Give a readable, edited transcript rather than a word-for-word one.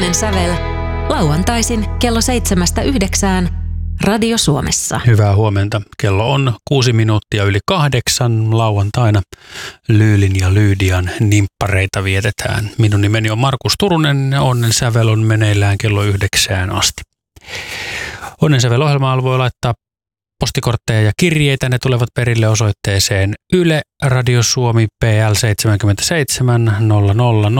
Onnen sävel. Lauantaisin kello 7-9 Radio Suomessa. Hyvää huomenta. Kello on 8:06 lauantaina. Lyylin ja Lyydian nimppareita vietetään. Minun nimeni on Markus Turunen ja Onnen sävel on meneillään kello 9 asti. Onnen sävel-ohjelmaan voi laittaa postikortteja ja kirjeitä. Ne tulevat perille osoitteeseen Yle Radio Suomi PL 77 000